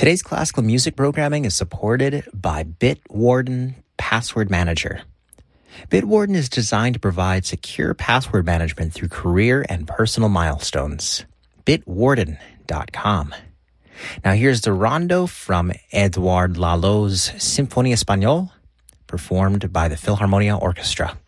Today's classical music programming is supported by Bitwarden Password Manager. Bitwarden is designed to provide secure password management through career and personal milestones. Bitwarden.com. Now here's the rondo from Edouard Lalo's Symphonie Espagnole, performed by the Philharmonia Orchestra.